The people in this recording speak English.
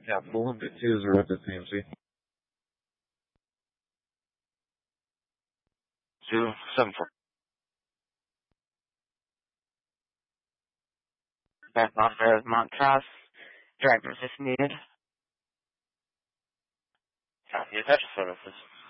Yeah, pull him to 2-0 at the CMC. 274. Back on the Montrose. Driver assist needed. Copy, attach services.